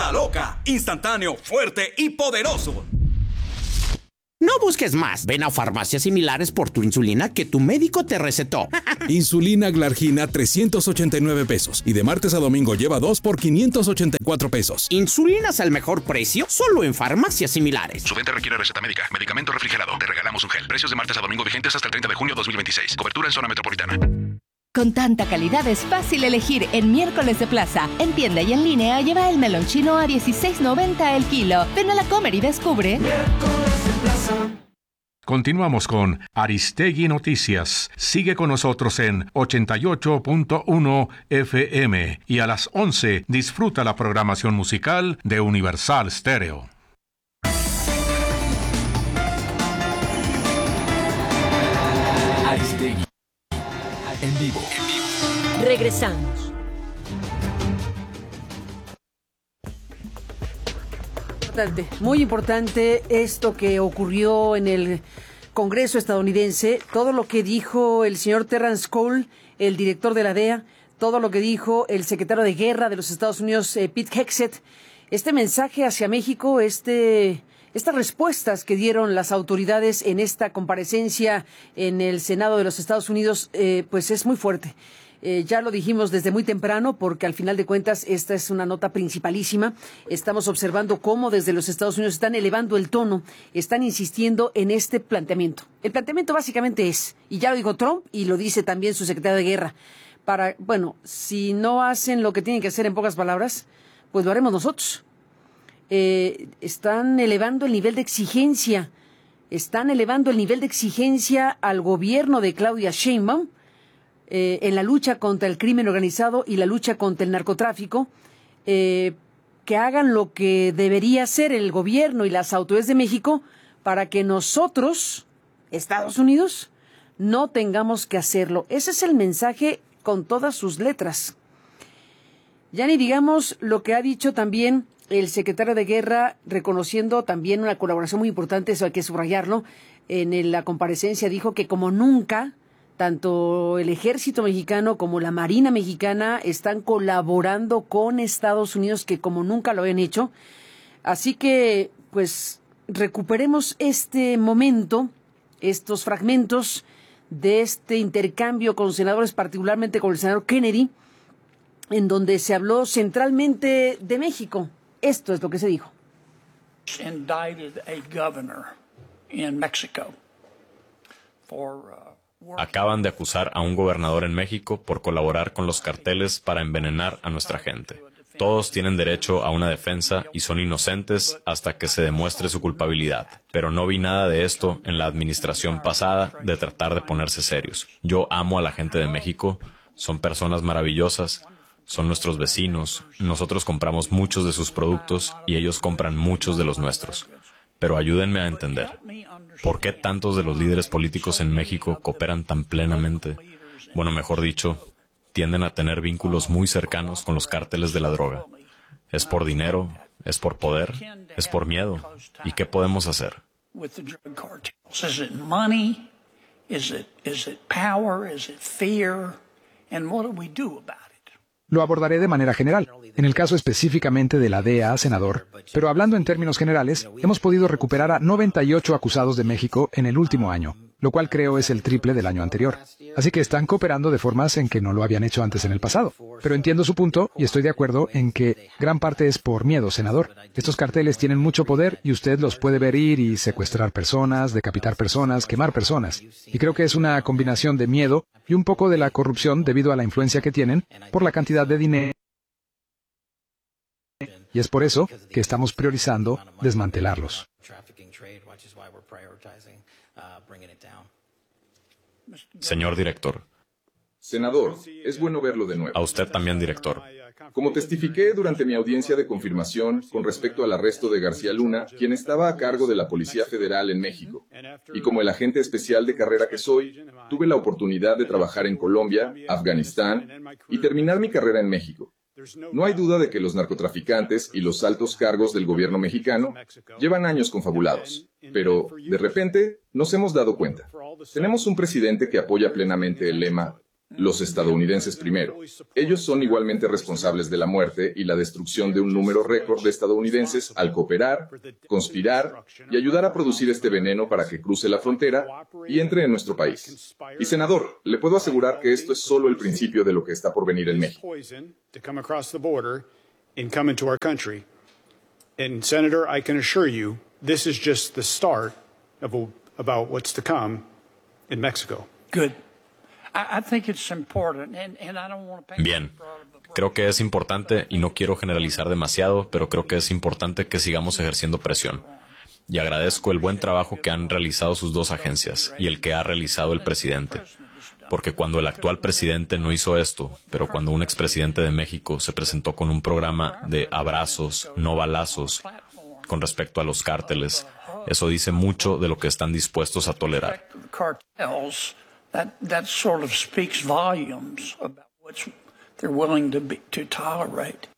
La Loca, instantáneo, fuerte y poderoso. No busques más. Ven a farmacias similares por tu insulina que tu médico te recetó. Insulina Glargina, 389 pesos. Y de martes a domingo lleva 2 por 584 pesos. Insulinas al mejor precio, solo en farmacias similares. Su venta requiere receta médica. Medicamento refrigerado. Te regalamos un gel. Precios de martes a domingo vigentes hasta el 30 de junio 2026. Cobertura en zona metropolitana. Con tanta calidad es fácil elegir en Miércoles de Plaza. En tienda y en línea lleva el melón chino a $16.90 el kilo. Ven a la Comer y descubre. Miércoles de Plaza. Continuamos con Aristegui Noticias. Sigue con nosotros en 88.1 FM y a las 11 disfruta la programación musical de Universal Stereo. Aristegui. En vivo. Regresamos. Muy importante esto que ocurrió en el Congreso estadounidense, todo lo que dijo el señor Terrence Cole, el director de la DEA, todo lo que dijo el secretario de Guerra de los Estados Unidos, Pete Hegseth, este mensaje hacia México, estas respuestas que dieron las autoridades en esta comparecencia en el Senado de los Estados Unidos, pues es muy fuerte. Ya lo dijimos desde muy temprano porque al final de cuentas esta es una nota principalísima. Estamos observando cómo desde los Estados Unidos están elevando el tono, están insistiendo en este planteamiento. El planteamiento básicamente es, y ya lo dijo Trump y lo dice también su secretario de Guerra, si no hacen lo que tienen que hacer en pocas palabras, pues lo haremos nosotros. Están elevando el nivel de exigencia, al gobierno de Claudia Sheinbaum, en la lucha contra el crimen organizado y la lucha contra el narcotráfico, que hagan lo que debería hacer el gobierno y las autoridades de México para que nosotros, Estados Unidos, no tengamos que hacerlo. Ese es el mensaje con todas sus letras. Ya ni digamos lo que ha dicho también el secretario de Guerra, reconociendo también una colaboración muy importante, eso hay que subrayarlo. En la comparecencia dijo que como nunca, tanto el ejército mexicano como la marina mexicana están colaborando con Estados Unidos, que como nunca lo habían hecho. Así que, pues, recuperemos este momento, estos fragmentos de este intercambio con senadores, particularmente con el senador Kennedy, en donde se habló centralmente de México. Esto es lo que se dijo. Indicted a governor in Mexico for Acaban de acusar a un gobernador en México por colaborar con los carteles para envenenar a nuestra gente. Todos tienen derecho a una defensa y son inocentes hasta que se demuestre su culpabilidad. Pero no vi nada de esto en la administración pasada de tratar de ponerse serios. Yo amo a la gente de México, son personas maravillosas, son nuestros vecinos, nosotros compramos muchos de sus productos y ellos compran muchos de los nuestros. Pero ayúdenme a entender, ¿por qué tantos de los líderes políticos en México cooperan tan plenamente? Bueno, mejor dicho, tienden a tener vínculos muy cercanos con los cárteles de la droga. ¿Es por dinero? ¿Es por poder? ¿Es por miedo? ¿Y qué podemos hacer? Lo abordaré de manera general, en el caso específicamente de la DEA, senador, pero hablando en términos generales, hemos podido recuperar a 98 acusados de México en el último año, lo cual creo es el triple del año anterior. Así que están cooperando de formas en que no lo habían hecho antes en el pasado. Pero entiendo su punto y estoy de acuerdo en que gran parte es por miedo, senador. Estos carteles tienen mucho poder y usted los puede ver ir y secuestrar personas, decapitar personas, quemar personas. Y creo que es una combinación de miedo y un poco de la corrupción debido a la influencia que tienen por la cantidad de dinero. Y es por eso que estamos priorizando desmantelarlos. Señor director. Senador, es bueno verlo de nuevo. A usted también, director. Como testifiqué durante mi audiencia de confirmación con respecto al arresto de García Luna, quien estaba a cargo de la Policía Federal en México, y como el agente especial de carrera que soy, tuve la oportunidad de trabajar en Colombia, Afganistán y terminar mi carrera en México. No hay duda de que los narcotraficantes y los altos cargos del gobierno mexicano llevan años confabulados, pero, de repente, nos hemos dado cuenta. Tenemos un presidente que apoya plenamente el lema Los estadounidenses primero. Ellos son igualmente responsables de la muerte y la destrucción de un número récord de estadounidenses al cooperar, conspirar y ayudar a producir este veneno para que cruce la frontera y entre en nuestro país. Y senador, le puedo asegurar que esto es solo el principio de lo que está por venir en México. And Senator, I can assure you, this is just the start of about what's to come in Mexico. Good. I think it's important, and I don't want to. Bien. Creo que es importante, y no quiero generalizar demasiado, pero creo que es importante que sigamos ejerciendo presión. Y agradezco el buen trabajo que han realizado sus dos agencias y el que ha realizado el presidente. Porque cuando el actual presidente no hizo esto, pero cuando un expresidente de México se presentó con un programa de abrazos, no balazos, con respecto a los cárteles, eso dice mucho de lo que están dispuestos a tolerar. That sort of speaks volumes about what they're willing to tolerate.